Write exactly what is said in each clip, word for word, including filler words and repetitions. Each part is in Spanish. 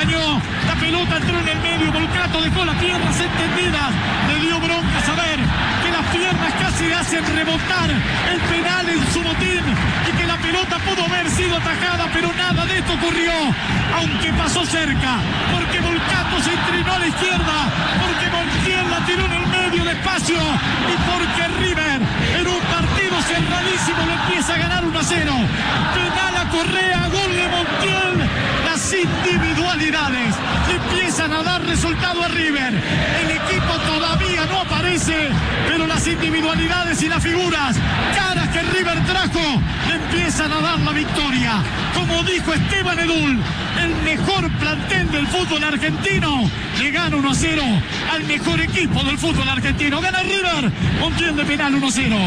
engañó. La pelota entró en el medio, Volcato dejó las piernas extendidas. Le dio bronca saber que las piernas casi le hacen rebotar el penal en su botín y que la pelota pudo haber sido atajada, pero nada de esto ocurrió, aunque pasó cerca, porque Volcato se inclinó a la izquierda, porque Montiel la tiró en el medio despacio y porque River en un partido cerradísimo lo empieza a ganar uno a cero. Penal a Correa, gol de Montiel. Las individualidades empiezan a dar resultado a River. El equipo todavía no aparece, pero las individualidades y las figuras, caras que River trajo, le empiezan a dar la victoria. Como dijo Esteban Edul, el mejor plantel del fútbol argentino le gana uno a cero al mejor equipo del fútbol argentino. Gana River, Montiel de penal uno a cero.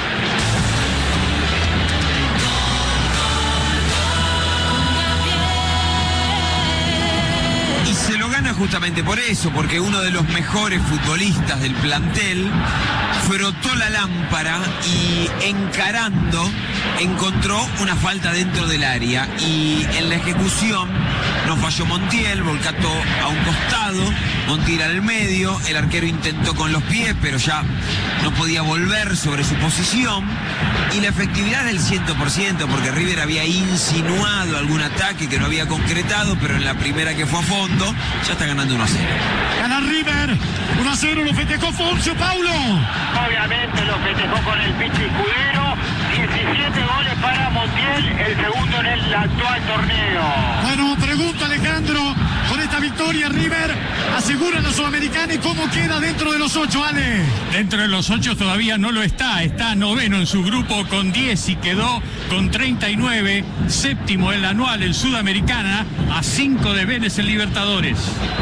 Se lo gana justamente por eso, porque uno de los mejores futbolistas del plantel frotó la lámpara y encarando encontró una falta dentro del área y en la ejecución no falló Montiel, Volcato a un costado, Montiel al medio, el arquero intentó con los pies pero ya no podía volver sobre su posición y la efectividad del cien por ciento porque River había insinuado algún ataque que no había concretado, pero en la primera que fue a fondo ya está ganando uno a cero. Gana River, uno a cero, lo festejó Foncio, Paulo. Obviamente lo festejó con el Pichi Escudero, diecisiete goles para Montiel, el segundo en el actual torneo. Bueno, pregunta Alejandro, con esta victoria River asegura la Sudamericana y cómo queda dentro de los ocho, Ale. Dentro de los ocho todavía no lo está, está noveno en su grupo con diez y quedó con treinta y nueve, séptimo en la anual en Sudamericana, a cinco de Vélez en Libertadores.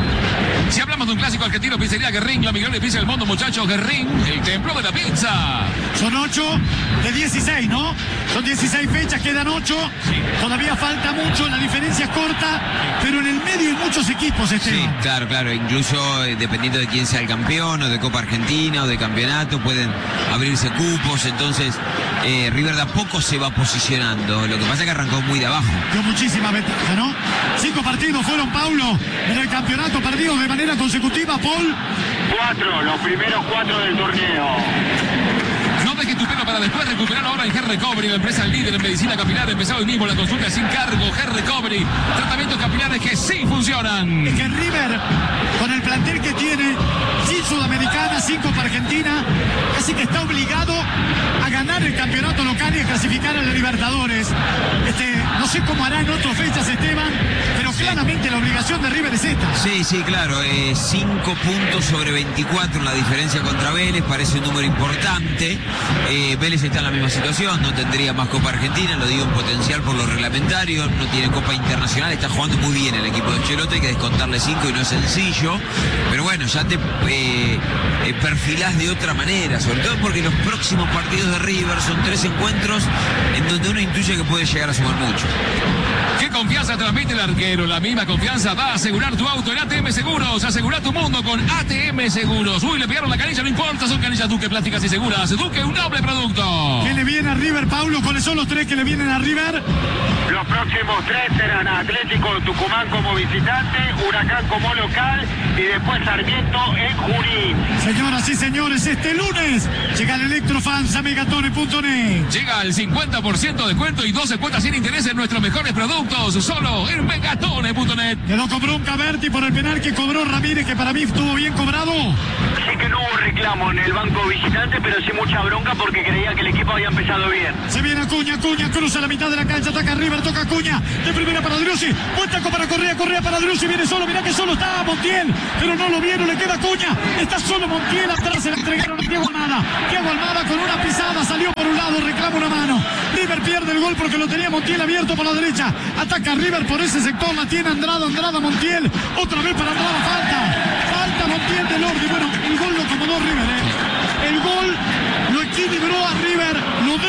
Si hablamos de un clásico argentino, pizzería Guerrín, la mejor pizza del mundo, muchachos. Guerrín, el templo de la pizza. Son ocho de dieciséis, ¿no? Son dieciséis fechas, quedan ocho. Sí. Todavía falta mucho, la diferencia es corta, pero en el medio hay muchos equipos, Esteban. Sí, claro, claro. Incluso eh, dependiendo de quién sea el campeón, o de Copa Argentina, o de campeonato, pueden abrirse cupos. Entonces, eh, River de a poco se va posicionando. Lo que pasa es que arrancó muy de abajo. Dio muchísima ventaja, ¿no? Cinco partidos fueron, Paulo, en el campeonato, perdidos de manera consecutiva, Paul. Cuatro, los primeros cuatro del torneo. No dejes tu pelo para después recuperar ahora en Hair Recovery, la empresa líder en medicina capilar. Empezó hoy mismo la consulta sin cargo. Hair Recovery, tratamientos capilares que sí funcionan. Es que River, con el plantel que tiene, sin Sudamericana, sin Copa Argentina, casi que está obligado a ganar el campeonato local y a clasificar a la Libertadores. Este, no sé cómo hará en otras fechas, Esteban, pero Sí. claramente la obligación de River es esta. Sí, sí, claro. Eh, cinco puntos sobre veinticuatro en la diferencia contra Vélez. Parece un número importante. Eh, Vélez está en la misma situación. No tendría más Copa Argentina. Lo digo en potencial por lo reglamentario. No tiene Copa Internacional. Está jugando muy bien el equipo de Ancelotti. Hay que descontarle cinco y no es sencillo. Pero bueno, ya te eh, eh, perfilás de otra manera. Sobre todo porque los próximos partidos de River son tres encuentros en donde uno intuye que puede llegar a sumar mucho. ¿Qué confianza transmite el arquero? La misma confianza va a asegurar tu auto en A T M Seguros. Asegura tu mundo con A T M Seguros. Uy, le pegaron la canilla, no importa, son canillas Duque, plásticas y seguras. Duque, un noble producto. ¿Qué le viene a River, Paulo? ¿Cuáles son los tres que le vienen a River? Los próximos tres serán Atlético Tucumán como visitante, Huracán como local y después Sarmiento en Junín. Señoras y señores, este lunes llega el Electrofans a megatone punto net. Llega al cincuenta por ciento de descuento y doce cuotas sin interés en nuestros mejores productos. Solo en megatone punto net. Quedó con bronca Berti por el penal que cobró Ramírez, que para mí estuvo bien cobrado. Sí que no hubo reclamo en el banco visitante, pero sí mucha bronca porque creía que el equipo había empezado bien. Se viene Acuña, Acuña, cruza la mitad de la cancha, ataca River, toca Acuña, de primera para Driussi, buen taco para Correa, Correa para Driussi, viene solo, mirá que solo está Montiel, pero no lo vieron, le queda Acuña, está solo Montiel, atrás se la entregaron a Thiago Almada, Thiago Almada con una pisada, salió por un lado, reclama una mano, River pierde el gol porque lo tenía Montiel abierto por la derecha, ataca River por ese sector, la tiene Andrada, Andrada, Montiel, otra vez para Andrada, falta, falta Montiel de Lordi, bueno, el gol lo acomodó River, ¿eh? El gol lo equilibró a River, lo des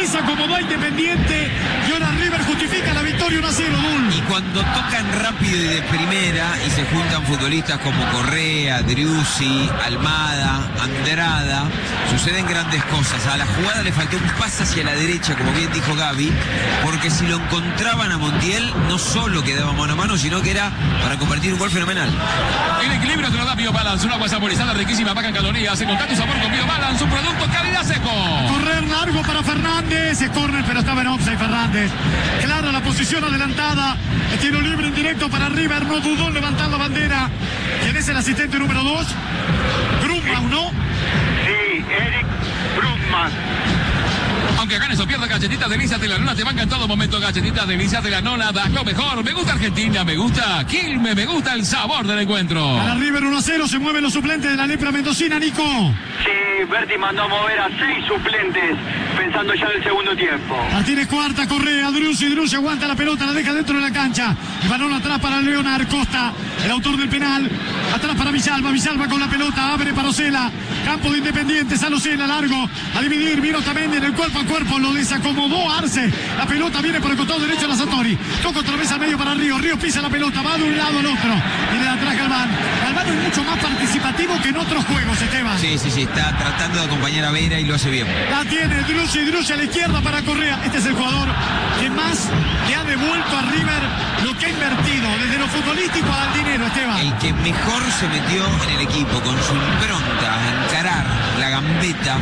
desacomodó a Independiente y ahora River justifica la victoria uno a cero. Y cuando tocan rápido y de primera y se juntan futbolistas como Correa, Driussi, Almada, Andrada, suceden grandes cosas. A la jugada le faltó un pase hacia la derecha, como bien dijo Gaby, porque si lo encontraban a Montiel, no solo quedaba mano a mano, sino que era para convertir un gol fenomenal. El equilibrio te lo da BioBalance, una agua saborizada riquísima, baja en calorías. Encontrar tu sabor con BioBalance, un producto calidad seco. Correr largo para Fernández, es córner, pero estaba en offside Fernández. Clara la posición adelantada, el tiro libre en directo para River, no dudó en levantar la bandera. ¿Quién es el asistente número dos? Grumman, ¿no? Sí, Eric Brugman. Aunque ganes o pierdas, galletitas Delicias de la Nona te banca en todo momento. Galletitas Delicias de la Nona, das lo mejor. Me gusta Argentina, me gusta Quilmes, me gusta el sabor del encuentro. Para River uno a cero, se mueven los suplentes de la lepra mendocina, Nico. Sí, Berti mandó a mover a seis suplentes pensando ya en el segundo tiempo. Martínez cuarta, Correa, Driussi, Driussi aguanta la pelota, la deja dentro de la cancha. El balón atrás para Leonard Costa, el autor del penal. Atrás para Villalba, Villalba con la pelota, abre para Ocela. Campo de Independiente, sale Ocela, largo, a dividir, vino también en el cuerpo a cuerpo, lo desacomodó Arce. La pelota viene por el costado derecho a la Satori. Toca otra vez al medio para Río, Río pisa la pelota, va de un lado al otro. Viene de atrás Galván. Galván es mucho más participativo que en otros juegos, Esteban. Sí, sí, sí, está tratando de acompañar a Vera y lo hace bien. La tiene Driussi, Driussi a la izquierda para Correa. Este es el jugador que más le ha devuelto a River lo que ha invertido, desde lo futbolístico al dinero, Esteban. El que mejor se metió en el equipo, con su impronta, a encarar la gambeta,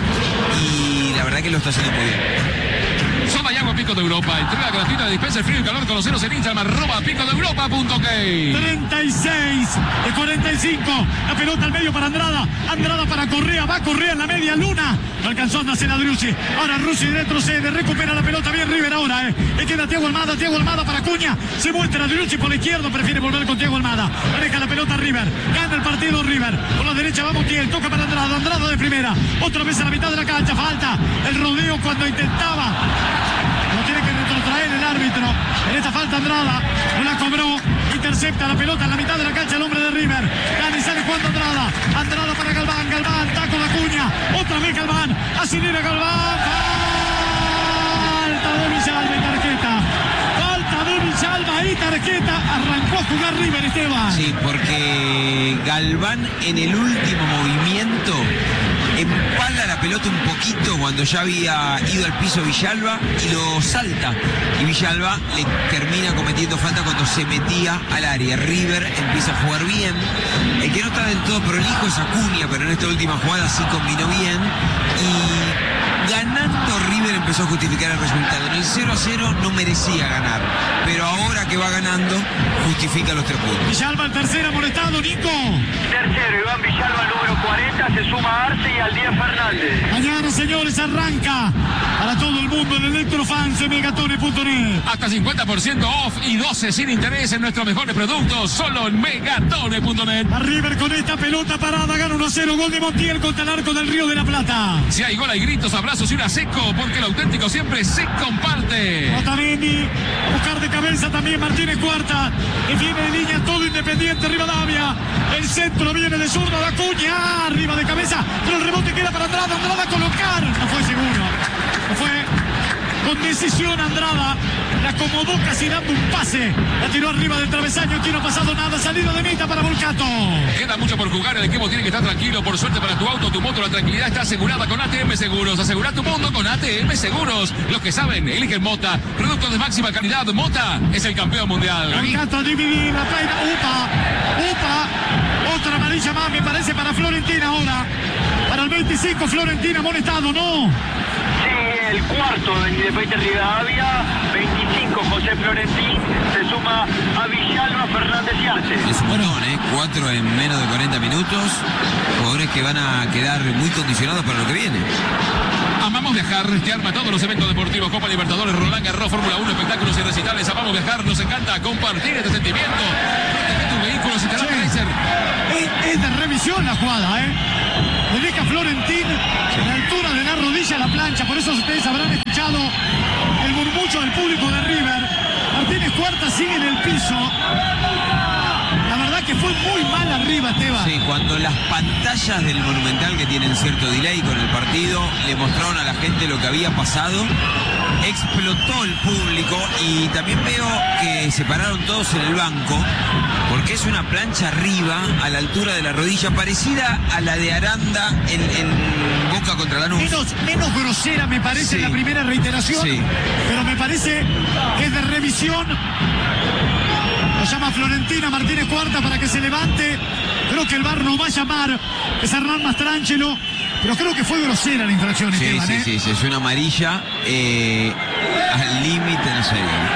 y la verdad que lo está haciendo muy bien. Soda y agua Pico de Europa. Entrega gratuita de dispensa de frío y calor. Conoceros en Instagram, arroba pico de europa punto ok. treinta y seis de cuarenta y cinco. La pelota al medio para Andrada. Andrada para Correa. Va Correa en la media luna. No alcanzó a hacer a Driussi. Ahora Driussi retrocede. Recupera la pelota bien River ahora. Eh. Le queda Thiago Almada. Thiago Almada para Cuña. Se muestra Driussi por la izquierda. Prefiere volver con Thiago Almada. Deja la pelota River. Gana el partido River. Por la derecha va Montiel. Toca para Andrada. Andrada de primera. Otra vez a la mitad de la cancha. Falta el rodeo cuando intentaba. No tiene que retrotraer el árbitro. En esta falta Andrada no la cobró. Intercepta la pelota en la mitad de la cancha el hombre de River. Gana y sale jugando Andrada. Andrada para Galván. Galván, taco la Cuña. Otra vez Galván. Acelera Galván. Falta de Villalba y tarjeta. Falta de Villalba y tarjeta. Arrancó a jugar River, Esteban. Sí, porque Galván en el último movimiento empala la pelota un poquito cuando ya había ido al piso Villalba y lo salta. Y Villalba le termina cometiendo falta cuando se metía al área. River empieza a jugar bien. El que no está del todo prolijo es Acuña, pero en esta última jugada sí combinó bien. Y ganando River empezó a justificar el resultado. En el cero a cero no merecía ganar, pero ahora que va ganando justifica los tres puntos. Villalba el tercero amonestado, Nico. Tercero, Iván Villalba, número cuarenta, se suma Arce y Aldía Fernández. Mañana, señores, arranca para todo el mundo en Electrofans en megatone punto net. Hasta cincuenta por ciento off y doce sin interés en nuestros mejores productos, solo en megatone punto net. A River con esta pelota parada, gana uno a cero, gol de Montiel contra el arco del Río de la Plata. Si hay gol hay gritos, abrazos y una seco, porque el auténtico siempre se comparte. Otamendi, buscar de cabeza también Martínez cuarta, defiende de línea todo Independiente, Rivadavia, el centro viene de zurda, da Cuña, arriba de cabeza, pero el rebote queda para Andrada, Andrada a colocar, no fue seguro, no fue con decisión Andrada, la acomodó casi dando un pase, la tiró arriba del travesaño, aquí no ha pasado nada, salida de mitad para Volcato. Queda mucho por jugar, el equipo tiene que estar tranquilo, por suerte para tu auto, tu moto, la tranquilidad está asegurada con A T M Seguros, asegura tu mundo con A T M Seguros, los que saben, eligen Mota, productos de máxima calidad, Mota es el campeón mundial. Volcato a dividir, la peina, upa, upa, otra amarilla más me parece para Florentina ahora, para el veinticinco Florentina amonestado, ¿no? Sí, el cuarto de Independiente Rivadavia, veinticinco José Florentín, se suma a Villalba, Fernández y Arce. Es un montón, ¿eh? Cuatro en menos de cuarenta minutos. Jugadores que van a quedar muy condicionados para lo que viene. Amamos viajar, te arma todos los eventos deportivos, Copa Libertadores, Roland Garros, Fórmula uno, espectáculos y recitales. Amamos viajar, nos encanta compartir este sentimiento. Protege tu vehículo, si te da Kaiser. Es, es de revisión la jugada, ¿eh? Le deja Florentín a la altura de la rodilla a la plancha, por eso ustedes habrán escuchado el murmullo del público de River. Martínez Cuarta sigue en el piso. La verdad que fue muy mal arriba, Esteban. Sí, cuando las pantallas del Monumental, que tienen cierto delay con el partido, le mostraron a la gente lo que había pasado, explotó el público y también veo que se pararon todos en el banco, porque es una plancha arriba, a la altura de la rodilla, parecida a la de Aranda en, en Boca contra Lanús. Menos, menos grosera me parece Sí. la primera reiteración, Sí. pero me parece que es de revisión. Lo llama Florentina Martínez Cuarta para que se levante. Creo que el V A R no va a llamar, es Hernán Mastrangelo, pero creo que fue grosera la infracción, Sí, Esteban, sí, ¿eh? sí, sí, es una amarilla eh, al límite, no sé.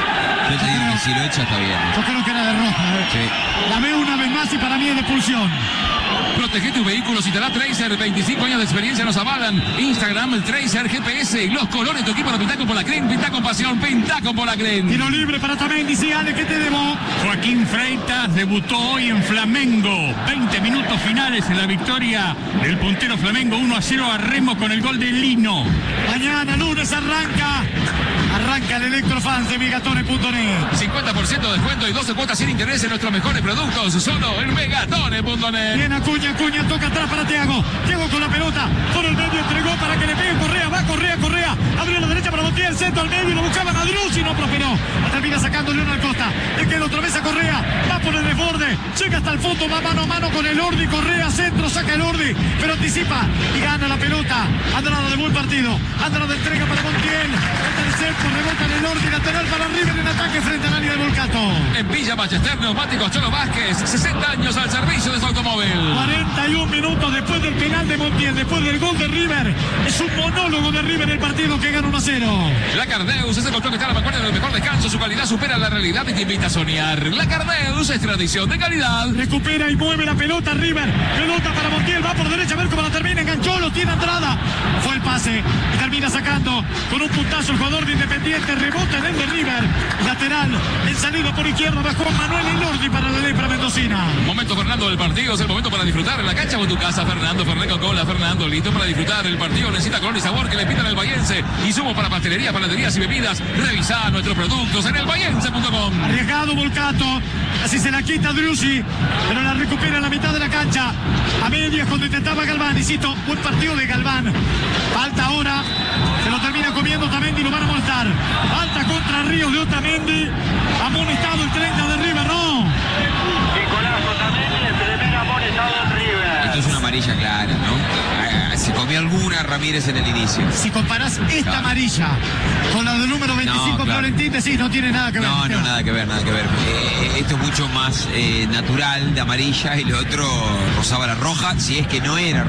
Yo te digo que si lo echa está bien. Yo creo que era de roja, ¿eh? Sí. La veo una vez más y para mí es de expulsión. Protege tu vehículo, Citará Tracer, veinticinco años de experiencia nos avalan. Instagram, el Tracer, G P S, los colores, tu equipo lo pinta con Polacren, pinta con pasión, pinta con Polacren. Tiro libre para Tamendi, sí, Ale, que te debo. Joaquín Freitas debutó hoy en Flamengo. veinte minutos finales en la victoria del puntero Flamengo. uno a cero a Remo con el gol de Lino. Mañana, lunes, arranca. Arranca el Electrofans de megatone punto net. cincuenta por ciento de descuento y doce cuotas sin interés en nuestros mejores productos, solo en megatone punto net. Bien, Acuña, Acuña, toca atrás para Thiago. Thiago con la pelota, por el medio entregó para que le pegue Correa, va Correa, Correa. Abrió la derecha para Montiel, centro al medio, lo buscaba Madruz y no prosperó. La termina sacando Leonel Costa. Le queda otra vez a Correa, va por el desborde, llega hasta el fondo, va mano a mano con el Ordi. Correa, centro, saca el Ordi, pero anticipa y gana la pelota. Andrada de buen partido. Andrada entrega para Montiel. Está el centro, rebota en el Ordi, lateral para River en ataque frente al área del Volcato. En Villa Ballester, Neumáticos Cholo Vázquez, sesenta años al servicio de su automóvil. cuarenta y un minutos después del penal de Montiel, después del gol de River. Es un monólogo de River el partido que gana uno a cero. La Cardeus es el colchón que está a la vanguardia del mejor descanso. Su calidad supera la realidad y te invita a soñar. La Cardeus es tradición de calidad. Recupera y mueve la pelota River. Pelota para Montiel, va por derecha a ver cómo la termina. Enganchó, lo tiene entrada. Fue el pase y termina sacando con un puntazo el jugador de Independiente. Rebota en el de River. Lateral en salida por izquierda va Juan Manuel Elordi para la Lepra Mendocina. Momento, Fernando, del partido. Es el momento para disfrutar en la cancha o en tu casa. Fernando Fernet con cola. Fernando, listo para disfrutar. El partido necesita color y sabor que le pidan el Bahiense. Insumos para pastelería, panaderías y bebidas. Revisa nuestros productos en el bahiense punto com. Arriesgado Volcato, así se la quita Driussi, pero la recupera en la mitad de la cancha. A medias cuando intentaba Galván, y cito, buen partido de Galván. Falta ahora, se lo termina comiendo Otamendi y lo van a molestar. Falta contra Ríos de Otamendi, amonestado el treinta de River, no. Nicolás Otamendi se termina amonestado en River. Esto es una amarilla clara, ¿no? Se comió alguna Ramírez en el inicio. Si comparás esta Claro. amarilla con la del número veinticinco No, claro. Florentín, decís, no tiene nada que ver. No, no, Esteban. nada que ver, nada que ver. Eh, esto es mucho más eh, natural de amarilla y lo otro rozaba la roja, si es que no era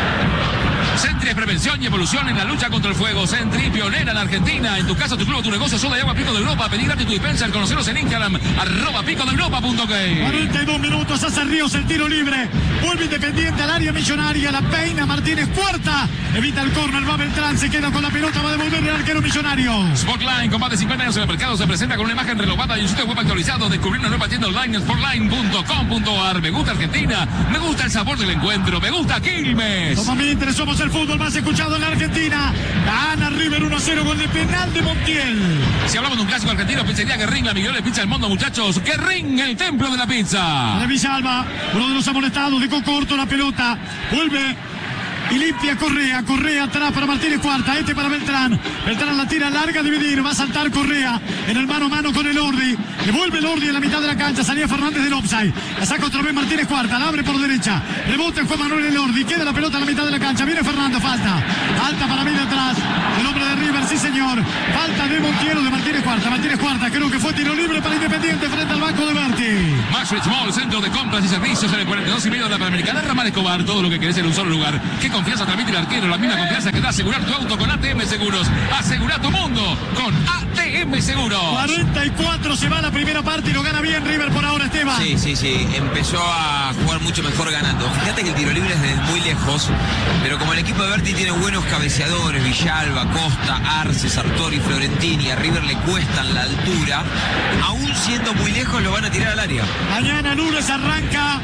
roja. Sentry es prevención y evolución en la lucha contra el fuego. Sentry, pionera en Argentina. En tu casa, tu club, tu negocio, soda y agua Pico de Europa. Pedí gratis tu dispenser. Conoceros en Instagram, arroba pico de Europa punto ok. cuarenta y dos minutos, hace Ríos el tiro libre. Vuelve Independiente al área millonaria. La peina Martínez Cuarta. Evita el córner, va Beltrán, se queda con la pelota, va a devolver el arquero millonario. Sportline, con más de cincuenta años en el mercado, se presenta con una imagen renovada y un sitio web actualizado. Descubrir una nueva tienda online en sportline punto com punto ar. Me gusta Argentina, me gusta el sabor del encuentro, me gusta Quilmes. Somos Mitre, somos el fútbol más escuchado en la Argentina. Gana River uno a cero con el penal de Montiel. Si hablamos de un clásico argentino, pizzería Guerrín, la mejor pizza del mundo, muchachos. Guerrín, el templo de la pizza. De Villalba, uno de los amonestados, dejó corto la pelota. Vuelve y limpia Correa. Correa atrás para Martínez Cuarta. Este para Beltrán. Beltrán la tira larga a dividir. Va a saltar Correa en el mano a mano con el Ordi. Devuelve el Ordi en la mitad de la cancha. Salía Fernández del offside. La saca otra vez Martínez Cuarta. La abre por derecha. Rebota en Juan Manuel el Ordi. Queda la pelota en la mitad de la cancha. Viene Fernando. Falta. Falta para mí de atrás. El hombre de River. Sí, señor. Falta de Montiero de Martínez Cuarta. Martínez Cuarta. Creo que fue tiro libre para Independiente frente al banco de Berti. Maxwell Mall, centro de compras y servicios en el cuarenta y dos y medio de la Panamericana. Ramal Escobar, todo lo que querés en un solo lugar. ¿Qué confianza transmite el arquero? La misma confianza que da asegurar tu auto con A T M Seguros. Asegura tu mundo con A T M Seguros. cuarenta y cuatro se va la primera parte y lo gana bien River por ahora, Esteban. Sí, sí, sí, empezó a jugar mucho mejor ganando. Fíjate que el tiro libre es desde muy lejos, pero como el equipo de Berti tiene buenos cabeceadores, Villalba, Costa, Arce, Sartori, Florentini, a River le cuestan la altura, aún siendo muy lejos lo van a tirar al área. Mañana lunes arranca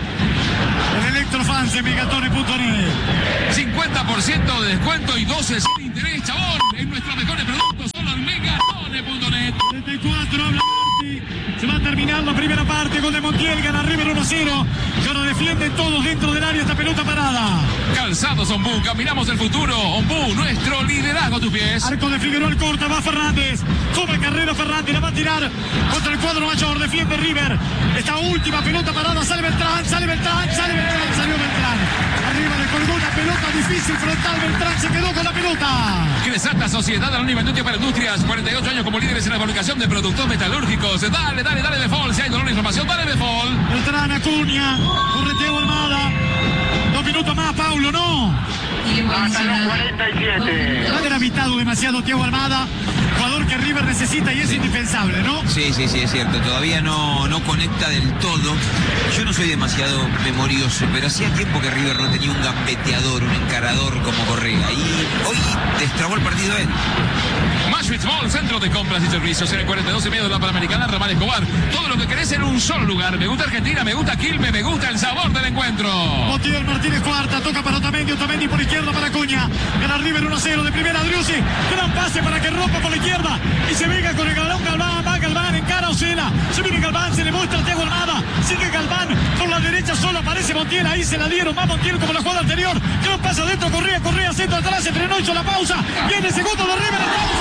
el Electrofans de megatone punto net. cincuenta por ciento de descuento y doce sin interés, chabón. En nuestros mejores productos, solo en megatone punto net. treinta y cuatro habla Berti. Se va a terminar la primera parte. Gol de Montiel, gana River uno a cero. Ahora defienden todos dentro del área esta pelota parada. Calzados Ombú, caminamos el futuro. Ombú, nuestro liderazgo a tus pies. Arco de Figueroa al corta, va Fernández. Toma carrera Fernández, la va a tirar contra el cuadro mayor. Defiende River. Esta última pelota parada, sale Beltrán, sale Beltrán, sale Beltrán, salió Beltrán. Arriba le colgó una pelota difícil frontal. Beltrán se quedó con la pelota. Cresata Sociedad Anónima Industria para Industrias. cuarenta y ocho años como líderes en la fabricación de productos metalúrgicos. Dale, dale, dale de Fall. Si hay dolor e inflamación, dale de Fall. Beltrán, Acuña, correteo Almada. Dos minutos más, Paulo, no. Hasta los cuarenta y siete. Ha gravitado demasiado Thiago Almada, jugador que River necesita y es indispensable, ¿no? Sí, sí, sí, es cierto. Todavía no, no conecta del todo. Yo no soy demasiado memorioso, pero hacía tiempo que River no tenía un gambeteador, un encarador como Correa. Y hoy destrabó el partido él. Mashwitz Mall, centro de compras y servicios en el cuarenta y dos y medio de la Panamericana, Ramal Escobar. Todo lo que querés en un solo lugar. Me gusta Argentina, me gusta Quilmes, me gusta el sabor del encuentro. Montiel Martínez cuarta, toca para Otamendi, Otamendi por izquierda para Acuña. Gana River uno a cero de primera Driussi. Gran pase para que rompa por la izquierda. Y se venga con el galón Galván, va Galván, encara Osela. Se viene Galván, se le muestra a Thiago Almada. Sigue Galván por la derecha, solo aparece Montiel. Ahí se la dieron, va Montiel como la jugada anterior. Gran pase adentro, Correa, Correa, centro atrás, entrenó, hizo la pausa. Viene segundo de River,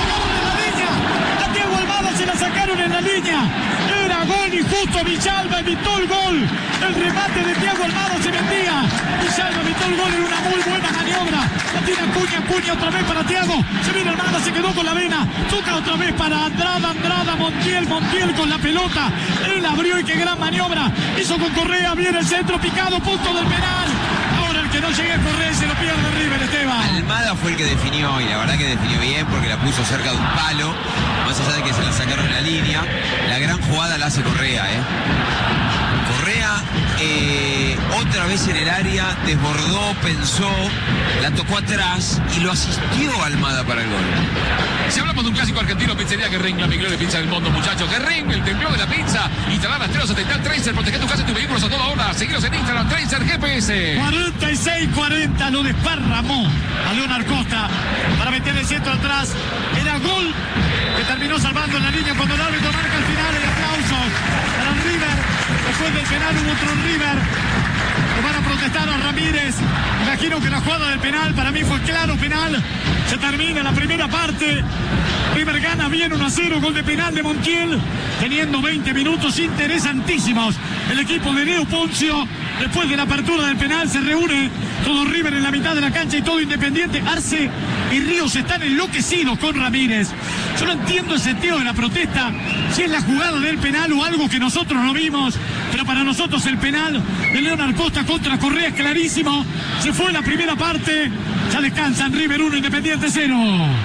a Thiago Almada se la sacaron en la línea. Era gol y justo Villalba evitó el gol. El remate de Thiago Almada se vendía. Villalba evitó el gol en una muy buena maniobra. La tiene Acuña, Acuña otra vez para Thiago. Se viene Almada, se quedó con la vena. Toca otra vez para Andrada, Andrada, Montiel, Montiel con la pelota. Él abrió y qué gran maniobra. Hizo con Correa, viene el centro picado, punto del penal. Ahora el que no llegue a Correa se lo pierde River, Esteban. Almada fue el que definió, y la verdad que definió bien porque la puso cerca de un palo, más allá de que se la sacaron en la línea. La gran jugada la hace Correa, ¿eh? Correa eh, otra vez en el área, desbordó, pensó, la tocó atrás y lo asistió Almada para el gol. Si hablamos de un clásico argentino, pizzería Guerrín, la mejor pizza del mundo, muchachos. Guerrín, el templo de la pizza. Instalar Rastreo Satelital Tracer, protege tu casa y tus vehículos a toda hora. Seguiros en Instagram, Tracer G P S. cuarenta y seis cuarenta, lo desparramó a Leonard Costa para meter el centro atrás. Era gol que terminó salvando en la línea cuando el árbitro marca el final. El aplauso para River. Después del penal hubo otro River. Le van a protestar a Ramírez. Imagino que la jugada del penal para mí fue claro penal. Se termina la primera parte. River gana bien uno a cero. Gol de penal de Montiel. Teniendo veinte minutos interesantísimos. El equipo de Leo Poncio. Después de la apertura del penal se reúne todo River en la mitad de la cancha y todo Independiente. Arce y Ríos están enloquecidos con Ramírez. Yo no entiendo el sentido de la protesta. Si es la jugada del penal o algo que nosotros no vimos. Pero para nosotros el penal de Leonard Costa contra Correa es clarísimo. Se fue la primera parte. Ya descansan River uno, Independiente cero.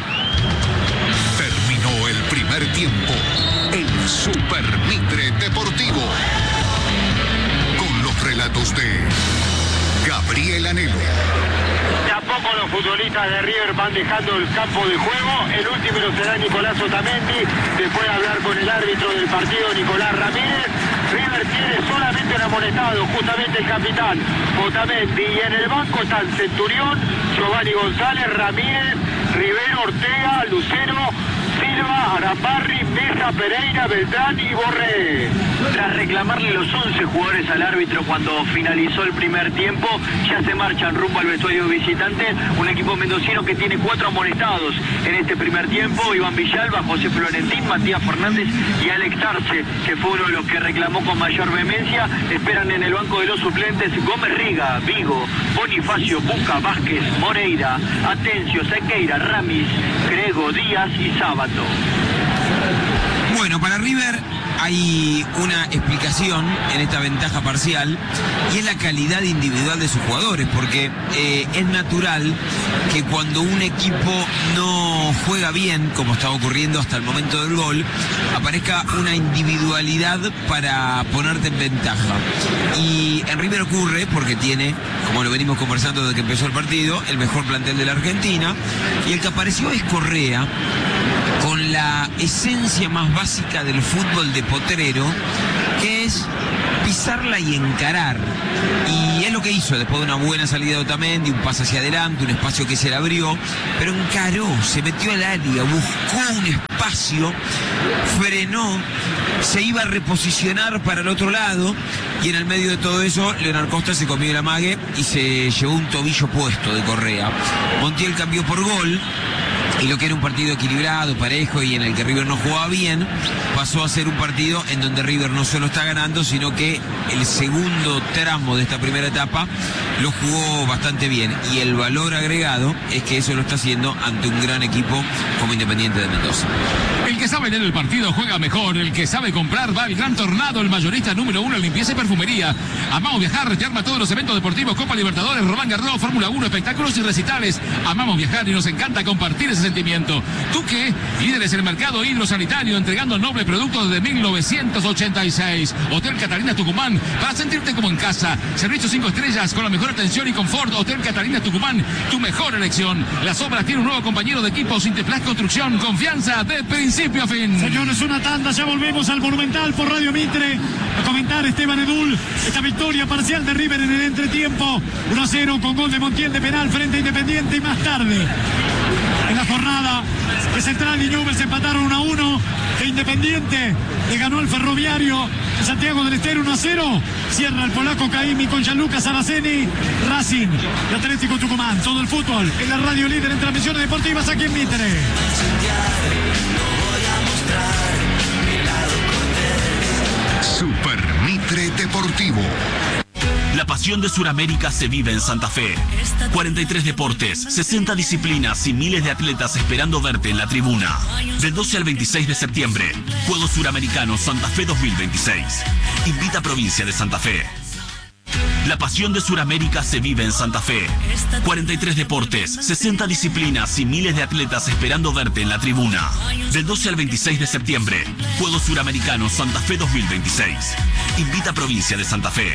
Terminó el primer tiempo en Super Mitre Deportivo. Con los relatos de Gabriel Anelo. De a poco los futbolistas de River van dejando el campo de juego. El último lo será Nicolás Otamendi. Después de hablar con el árbitro del partido, Nicolás Ramírez. River tiene solamente un amonestado, justamente el capitán Otamendi. Y en el banco están Centurión, Giovanni González, Ramírez, Rivero, Ortega, Lucero, Silva, Arambarri, Mesa, Pereira, Beltrán y Borré. Tras reclamarle los once jugadores al árbitro cuando finalizó el primer tiempo, ya se marchan rumbo al vestuario visitante. Un equipo mendocino que tiene cuatro amonestados en este primer tiempo: Iván Villalba, José Florentín, Matías Fernández y Alex Arce, que fue uno de los que reclamó con mayor vehemencia. Esperan en el banco de los suplentes Gómez Riga, Vigo, Bonifacio, Buca, Vázquez, Moreira, Atencio, Sequeira, Ramis, Grego, Díaz y Sábato. Bueno, para River hay una explicación en esta ventaja parcial y es la calidad individual de sus jugadores, porque eh, es natural que cuando un equipo no juega bien, como estaba ocurriendo hasta el momento del gol, aparezca una individualidad para ponerte en ventaja. Y en River ocurre porque tiene, como lo venimos conversando desde que empezó el partido, el mejor plantel de la Argentina, y el que apareció es Correa, con la esencia más básica del fútbol de potrero, que es pisarla y encarar. Y es lo que hizo después de una buena salida de Otamendi, un pase hacia adelante, un espacio que se le abrió, pero encaró, se metió al área, buscó un espacio, frenó, se iba a reposicionar para el otro lado, y en el medio de todo eso, Leonard Costa se comió el amague y se llevó un tobillo puesto de Correa. Montiel cambió por gol. Y lo que era un partido equilibrado, parejo y en el que River no jugaba bien, pasó a ser un partido en donde River no solo está ganando, sino que el segundo tramo de esta primera etapa lo jugó bastante bien. Y el valor agregado es que eso lo está haciendo ante un gran equipo como Independiente de Mendoza. El que sabe leer el partido juega mejor. El que sabe comprar va al Gran Tornado, el mayorista número uno en limpieza y perfumería. Amamos viajar, te arma todos los eventos deportivos, Copa Libertadores, Roland Garros, Fórmula uno, espectáculos y recitales. Amamos viajar y nos encanta compartir ese sentimiento. ¿Tú qué? Líderes en el mercado hidrosanitario, entregando nobles productos desde mil novecientos ochenta y seis. Hotel Catalina Tucumán, para sentirte como en casa. Servicio cinco estrellas con la mejor atención y confort. Hotel Catalina Tucumán, tu mejor elección. Las obras tienen un nuevo compañero de equipo, Sinteplas Construcción. Confianza de principio a fin. Señores, una tanda, ya volvemos al Monumental por Radio Mitre a comentar Esteban Edul esta victoria parcial de River en el entretiempo. uno a cero con gol de Montiel de penal frente a Independiente, y más tarde en la jornada que Central y Newell's empataron uno a uno, que Independiente le ganó al Ferroviario de Santiago del Estero uno a cero. Cierra el polaco Caimi con Gianluca Saraceni, Racing y Atlético Tucumán. Todo el fútbol en la radio líder en transmisiones deportivas aquí en Mitre. Super Mitre Deportivo. La pasión de Sudamérica se vive en Santa Fe. cuarenta y tres deportes, sesenta disciplinas y miles de atletas esperando verte en la tribuna. Del doce al veintiséis de septiembre, Juegos Suramericanos Santa Fe dos mil veintiséis. Invita a Provincia de Santa Fe. La pasión de Sudamérica se vive en Santa Fe. cuarenta y tres deportes, sesenta disciplinas y miles de atletas esperando verte en la tribuna. Del doce al veintiséis de septiembre, Juegos Suramericanos Santa Fe dos mil veintiséis. Invita a Provincia de Santa Fe.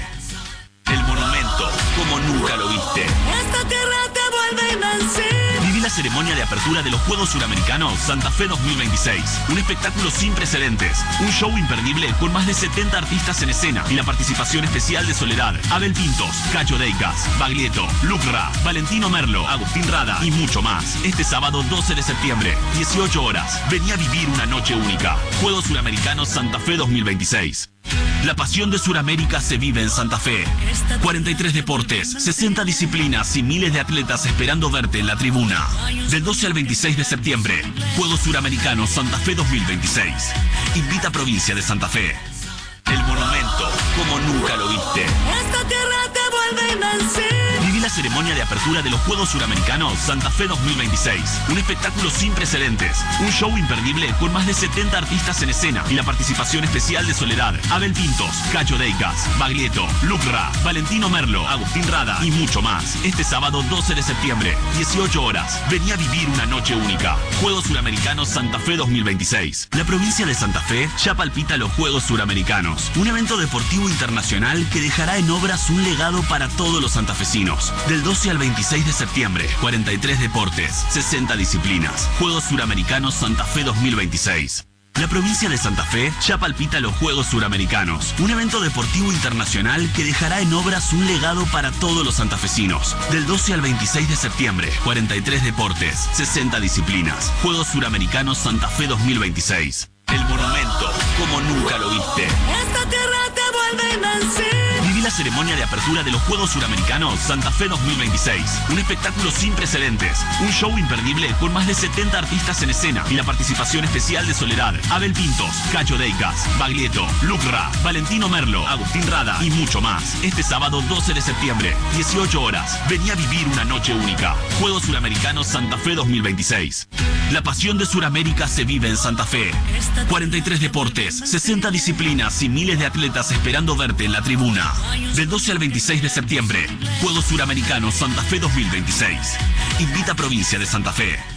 El monumento, como nunca lo viste. Esta tierra te vuelve a nacer. Viví la ceremonia de apertura de los Juegos Suramericanos Santa Fe dos mil veintiséis. Un espectáculo sin precedentes. Un show imperdible con más de setenta artistas en escena y la participación especial de Soledad, Abel Pintos, Cacho Deicas, Baglietto, Lucra, Valentino Merlo, Agustín Rada y mucho más. Este sábado doce de septiembre, dieciocho horas. Vení a vivir una noche única. Juegos Suramericanos Santa Fe dos mil veintiséis. La pasión de Sudamérica se vive en Santa Fe. cuarenta y tres deportes, sesenta disciplinas y miles de atletas esperando verte en la tribuna. Del doce al veintiséis de septiembre, Juegos Suramericanos Santa Fe dos mil veintiséis. Invita a Provincia de Santa Fe. El monumento, como nunca lo viste. Esta tierra te vuelve a nacer. Viví la ceremonia de apertura de los Juegos Suramericanos Santa Fe dos mil veintiséis. Un espectáculo sin precedentes. Un show imperdible con más de setenta artistas en escena y la participación especial de Soledad, Abel Pintos, Cacho Deicas, Baglietto, Lucra, Valentino Merlo, Agustín Rada y mucho más. Este sábado doce de septiembre, dieciocho horas. Vení a vivir una noche única. Juegos Suramericanos Santa Fe dos mil veintiséis. La provincia de Santa Fe ya palpita los Juegos Suramericanos. Un evento deportivo internacional que dejará en obras un legado para todos los santafesinos. Del doce al veintiséis de septiembre, cuarenta y tres deportes, sesenta disciplinas. Juegos Suramericanos Santa Fe dos mil veintiséis. La provincia de Santa Fe ya palpita los Juegos Suramericanos, un evento deportivo internacional que dejará en obras un legado para todos los santafesinos. Del doce al veintiséis de septiembre, cuarenta y tres deportes, sesenta disciplinas. Juegos Suramericanos Santa Fe dos mil veintiséis. El monumento, como nunca lo viste. Esta tierra te vuelve a nacer. Viví la ceremonia de apertura de los Juegos Suramericanos Santa Fe dos mil veintiséis. Un espectáculo sin precedentes. Un show imperdible con más de setenta artistas en escena y la participación especial de Soledad, Abel Pintos, Cacho Deicas, Baglietto, Lucra, Valentino Merlo, Agustín Rada y mucho más. Este sábado doce de septiembre, dieciocho horas. Vení a vivir una noche única. Juegos Suramericanos Santa Fe dos mil veintiséis. La pasión de Sudamérica se vive en Santa Fe. cuarenta y tres deportes, sesenta disciplinas y miles de atletas esperando verte en la tribuna. Del doce al veintiséis de septiembre, Juegos Suramericanos Santa Fe dos mil veintiséis. Invita a Provincia de Santa Fe.